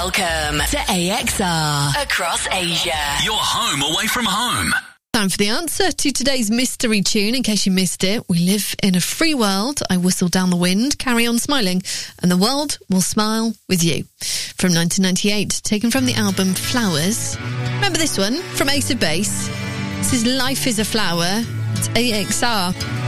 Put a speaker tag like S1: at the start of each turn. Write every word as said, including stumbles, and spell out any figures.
S1: Welcome to A X R across Asia.
S2: Your home away from home.
S3: Time for the answer to today's mystery tune. In case you missed it, we live in a free world. I whistle down the wind, carry on smiling, and the world will smile with you. From nineteen ninety-eight, taken from the album Flowers. Remember this one from Ace of Base? This is Life is a Flower. It's A X R.